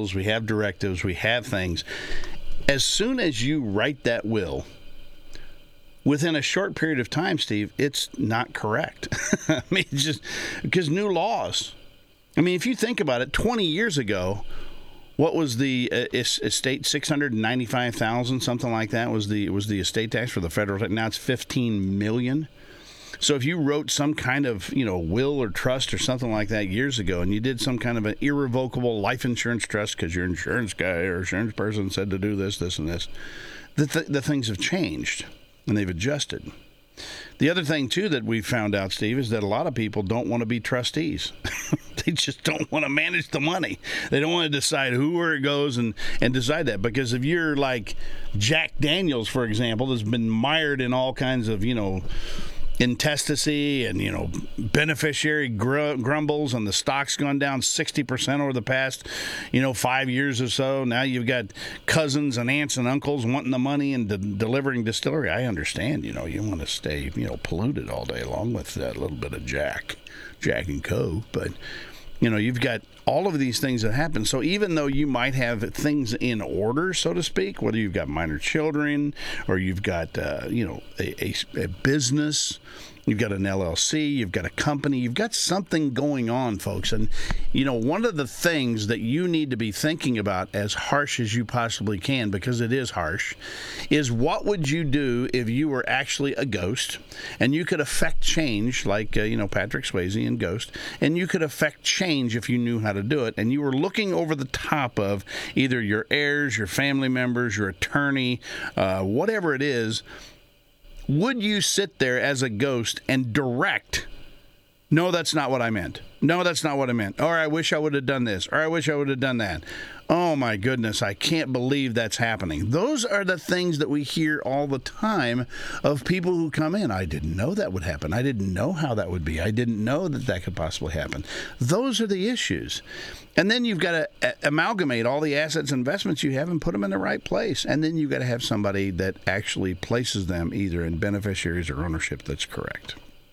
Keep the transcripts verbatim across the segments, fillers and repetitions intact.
rules, we have directives, we have things. As soon as you write that will, within a short period of time, Steve, it's not correct. I mean, it's just because new laws. I mean, if you think about it, twenty years ago, what was the uh, estate? six hundred ninety-five thousand, something like that was the was the estate tax for the federal. Now it's fifteen million. So if you wrote some kind of, you know, will or trust or something like that years ago, and you did some kind of an irrevocable life insurance trust because your insurance guy or insurance person said to do this, this, and this, the th- the things have changed and they've adjusted. The other thing, too, that we found out, Steve, is that a lot of people don't want to be trustees. They just don't want to manage the money. They don't want to decide who, where it goes and, and decide that. Because if you're like Jack Daniels, for example, that's been mired in all kinds of, you know, intestacy and, you know, beneficiary gr- grumbles, and the stock's gone down sixty percent over the past, you know, five years or so. Now you've got cousins and aunts and uncles wanting the money and de- delivering distillery. I understand, you know, you want to stay, you know, polluted all day long with that little bit of Jack, Jack and Coke, but, you know, you've got all of these things that happen. So even though you might have things in order, so to speak, whether you've got minor children or you've got, uh, you know, a, a, a business, you've got an L L C, you've got a company, you've got something going on, folks. And, you know, one of the things that you need to be thinking about, as harsh as you possibly can, because it is harsh, is what would you do if you were actually a ghost and you could affect change, like, uh, you know, Patrick Swayze in Ghost, and you could affect change if you knew how to do it, and you were looking over the top of either your heirs, your family members, your attorney, uh, whatever it is. Would you sit there as a ghost and direct, no, that's not what I meant. No, that's not what I meant. Or I wish I would have done this. Or I wish I would have done that. Oh, my goodness, I can't believe that's happening. Those are the things that we hear all the time of people who come in. I didn't know that would happen. I didn't know how that would be. I didn't know that that could possibly happen. Those are the issues. And then you've got to a- amalgamate all the assets and investments you have and put them in the right place. And then you've got to have somebody that actually places them either in beneficiaries or ownership that's correct.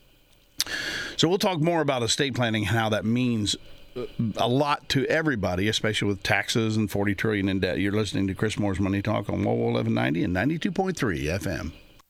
So we'll talk more about estate planning and how that means a lot to everybody, especially with taxes and forty trillion dollars in debt. You're listening to Chris Moore's Money Talk on W O W eleven ninety and ninety-two point three F M.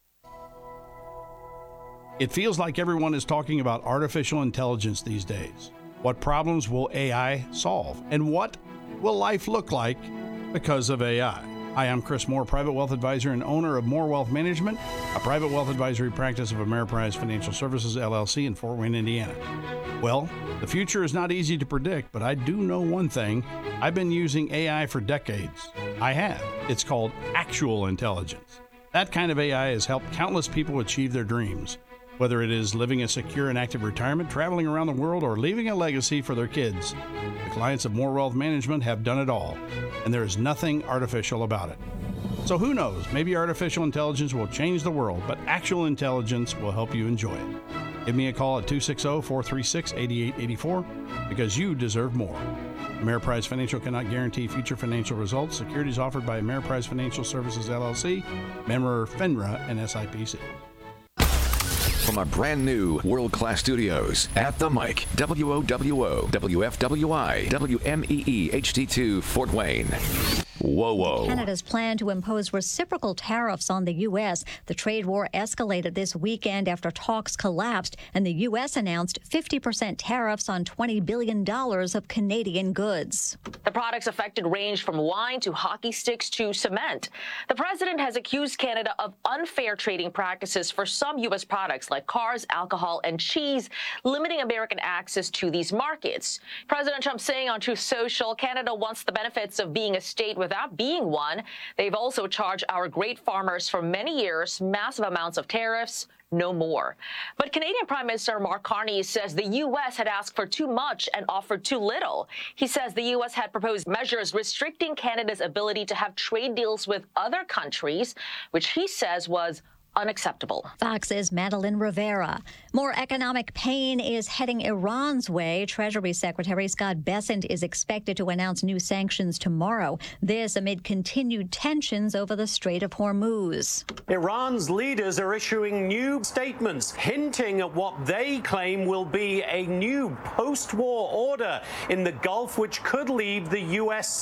It feels like everyone is talking about artificial intelligence these days. What problems will A I solve? And what will life look like because of A I? Hi, I'm Chris Moore, private wealth advisor and owner of Moore Wealth Management, a private wealth advisory practice of Ameriprise Financial Services, L L C in Fort Wayne, Indiana. Well, the future is not easy to predict, but I do know one thing. I've been using A I for decades. I have. It's called actual intelligence. That kind of A I has helped countless people achieve their dreams. Whether it is living a secure and active retirement, traveling around the world, or leaving a legacy for their kids, the clients of Moore Wealth Management have done it all, and there is nothing artificial about it. So who knows, maybe artificial intelligence will change the world, but actual intelligence will help you enjoy it. Give me a call at two six zero, four three six, eight eight eight four because you deserve more. Ameriprise Financial cannot guarantee future financial results. Securities offered by Ameriprise Financial Services, L L C, member FINRA and S I P C. From our brand new world-class studios at the mic, W O W O, W F W I, W M E E H D two, Fort Wayne. Whoa, whoa. Canada's plan to impose reciprocal tariffs on the U S. The trade war escalated this weekend after talks collapsed, and the U S announced fifty percent tariffs on twenty billion dollars of Canadian goods. The products affected range from wine to hockey sticks to cement. The president has accused Canada of unfair trading practices for some U S products like cars, alcohol, and cheese, limiting American access to these markets. President Trump saying on Truth Social, Canada wants the benefits of being a state without being one. They've also charged our great farmers for many years massive amounts of tariffs. No more. But Canadian Prime Minister Mark Carney says the U S had asked for too much and offered too little. He says the U S had proposed measures restricting Canada's ability to have trade deals with other countries, which he says was unacceptable. Fox's Madeline Rivera. More economic pain is heading Iran's way. Treasury Secretary Scott Bessent is expected to announce new sanctions tomorrow. This amid continued tensions over the Strait of Hormuz. Iran's leaders are issuing new statements hinting at what they claim will be a new post-war order in the Gulf, which could leave the U S